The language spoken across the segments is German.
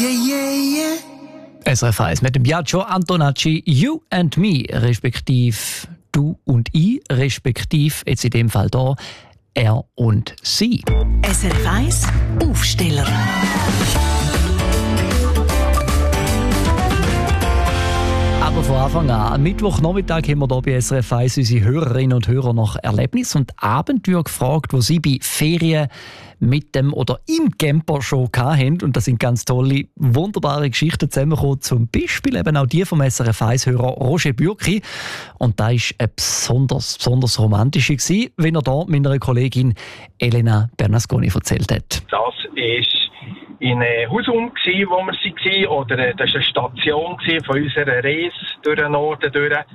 SRF 1 mit dem Biagio Antonacci, You and Me, respektive Du und ich, respektive jetzt in dem Fall hier er und sie. SRF 1 Aufsteller. Aber von Anfang an, am Mittwochnachmittag haben wir hier bei SRF 1 unsere Hörerinnen und Hörer nach Erlebnis und Abenteuer gefragt, wo sie bei Ferien mit dem oder im Camper schon hatten. Und das sind ganz tolle, wunderbare Geschichten zusammengekommen. Zum Beispiel eben auch die vom SRF 1-Hörer Roger Bürki. Und da war eine besonders romantische, wie er da meiner Kollegin Elena Bernasconi erzählt hat. Das war in Husum, wo wir waren, oder das war eine Station von unserer Reise durch den Norden.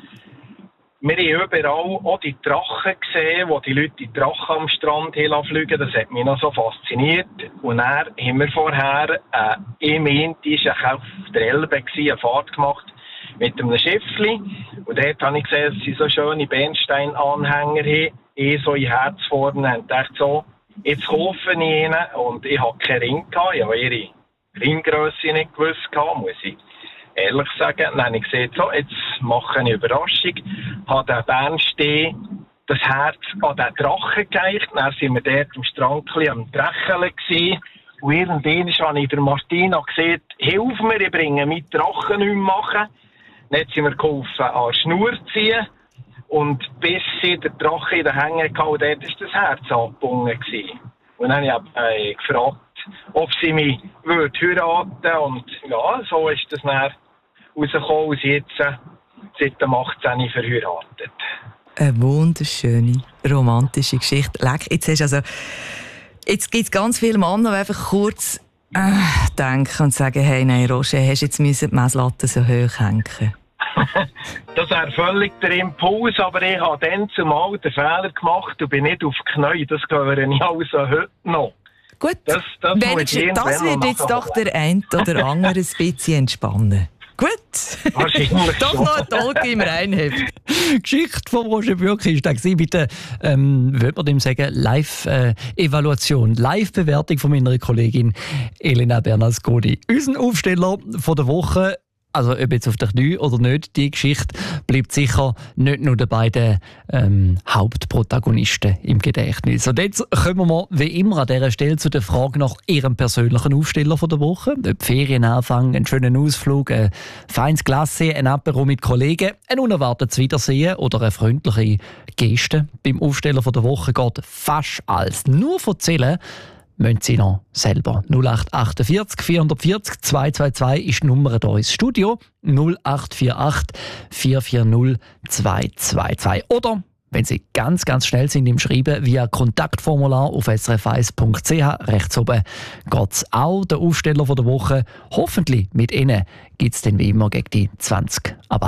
Wir haben überall auch die Drachen gesehen, wo die Leute die Drachen am Strand fliegen. Das hat mich noch so fasziniert. Und dann haben wir vorher im Inti auf der Elbe eine Fahrt gemacht mit einem Schiffli. Und dort habe ich gesehen, dass sie so schöne Bernsteinanhänger haben, so in Herzformen. Und dachte so, jetzt kaufe ich ihnen. Und ich hatte keinen Ring gehabt. Ich habe ihre Ringgrösse nicht gewusst, muss ich ehrlich sagen. Dann habe ich gesagt, so, jetzt mache ich eine Überraschung. Habe den Bernstein, das Herz an den Drachen geeicht. Dann waren wir dort am Strand am Drecheln gewesen. Und irgendwann habe ich der Martina gesagt, hilf mir, ich bringe meinen Drachen nicht mehr machen. Dann sind wir geholfen, an der Schnur zu ziehen. Und bis sie den Drachen in den Hängen hatte, dort war das Herz angebunden. Und dann habe ich gefragt, ob sie mich heiraten würde. Und ja, so ist das dann rausgekommen und sie jetzt seit dem 18 verheiratet. Eine wunderschöne, romantische Geschichte. Jetzt gibt es ganz viele Männer, die einfach kurz denken und sagen, hey, nein, Roger, hast jetzt die Messlatte so hoch hängen? Das wäre völlig der Impuls, aber ich habe dann zumal den Fehler gemacht und bin nicht auf die Knie. Das höre ich also heute noch. Gut, das wird jetzt doch der ein oder andere ein bisschen entspannen. Gut. Wahrscheinlich doch noch ein Talk im Reinheft. Die Geschichte von Roger Bürki war da mit der, würde man dem sagen, Live-Evaluation, Live-Bewertung von meiner Kollegin Elena Bernasconi. Unser Aufsteller von der Woche, also ob jetzt auf der Knie oder nicht, die Geschichte bleibt sicher nicht nur den beiden Hauptprotagonisten im Gedächtnis. Und jetzt kommen wir wie immer an dieser Stelle zu der Frage nach ihrem persönlichen Aufsteller von der Woche. Ob Ferienanfang, einen schönen Ausflug, ein feines Glasse, ein Apéro mit Kollegen, ein unerwartetes Wiedersehen oder eine freundliche Geste. Beim Aufsteller von der Woche geht fast alles. Nur erzählen müssen Sie noch selber. 0848 440 222 ist die Nummer hier ins Studio. 0848 440 222. Oder, wenn Sie ganz, ganz schnell sind im Schreiben, via Kontaktformular auf srf1.ch. Rechts oben geht es auch. Der Aufsteller von der Woche. Hoffentlich mit Ihnen gibt es dann wie immer gegen die 20 ab